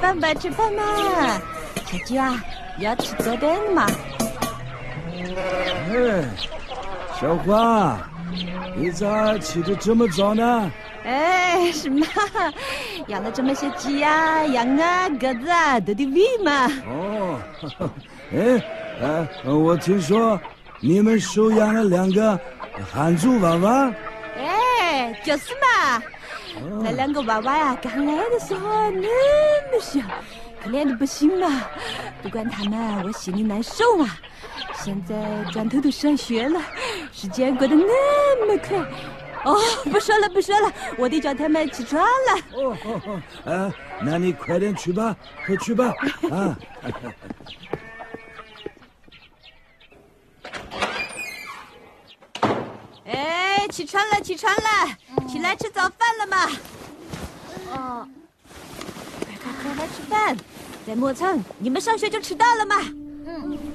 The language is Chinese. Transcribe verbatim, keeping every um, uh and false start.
饭吧，吃饭嘛！小鸡啊，要吃早点嘛。 哎，小花，你咋起得这么早呢？ 哎，是嘛？养了这么些鸡啊、羊啊、鸽子啊，得点胃嘛。 哦，哎，呃，我听说你们收养了两个汉族娃娃。 哎，就是嘛。 哦、 那两个娃娃呀，刚来的时候那么小，可怜的不行嘛。不管他们，我心里难受嘛。现在转头都上学了，时间过得那么快。哦，不说了不说了，我得叫他们起床了。 哦哦哦，呃，那你快点去吧，快去吧，啊！ 哎，起床了，起床了，起来吃早饭了嘛。 哦， 快快快来吃饭，在磨蹭，你们上学就迟到了嘛。 嗯。